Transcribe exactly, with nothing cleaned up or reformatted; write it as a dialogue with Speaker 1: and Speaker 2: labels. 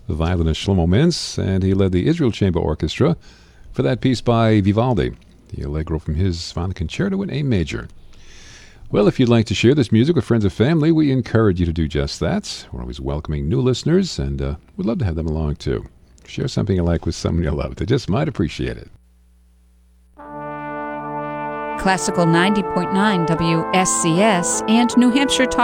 Speaker 1: the violinist Shlomo Mintz, and he led the Israel Chamber Orchestra for that piece by Vivaldi, the Allegro from his Final Concerto in A major. Well, if you'd like to share this music with friends or family, we encourage you to do just that. We're always welcoming new listeners, and uh, we'd love to have them along, too. Share something you like with someone you love. They just might appreciate it.
Speaker 2: Classical ninety point nine W S C S and New Hampshire Talk